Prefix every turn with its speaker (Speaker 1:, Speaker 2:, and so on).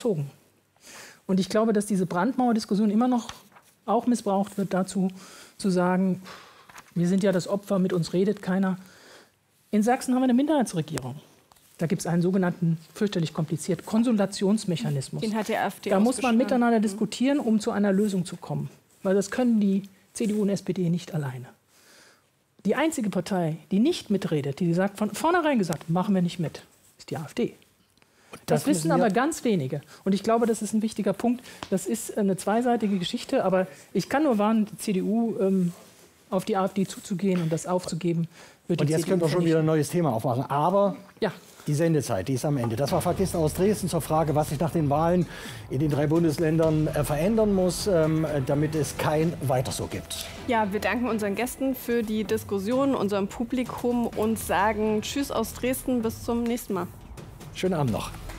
Speaker 1: Und ich glaube, dass diese Brandmauerdiskussion immer noch auch missbraucht wird, dazu zu sagen, wir sind ja das Opfer, mit uns redet keiner. In Sachsen haben wir eine Minderheitsregierung. Da gibt es einen sogenannten, fürchterlich kompliziert, Konsultationsmechanismus.
Speaker 2: Den hat die AfD
Speaker 1: da muss man miteinander diskutieren, um zu einer Lösung zu kommen. Weil das können die CDU und SPD nicht alleine. Die einzige Partei, die nicht mitredet, die sagt von vornherein gesagt, machen wir nicht mit, ist die AfD. Das wissen aber ganz wenige. Und ich glaube, das ist ein wichtiger Punkt. Das ist eine zweiseitige Geschichte. Aber ich kann nur warnen, die CDU auf die AfD zuzugehen und das aufzugeben.
Speaker 3: Und jetzt können wir schon wieder ein neues Thema aufmachen. Aber
Speaker 1: ja.
Speaker 3: Die Sendezeit, die ist am Ende. Das war Fakisten aus Dresden zur Frage, was sich nach den Wahlen in den 3 Bundesländern verändern muss, damit es kein Weiter so gibt.
Speaker 2: Ja, wir danken unseren Gästen für die Diskussion, unserem Publikum und sagen Tschüss aus Dresden, bis zum nächsten Mal.
Speaker 3: Schönen Abend noch.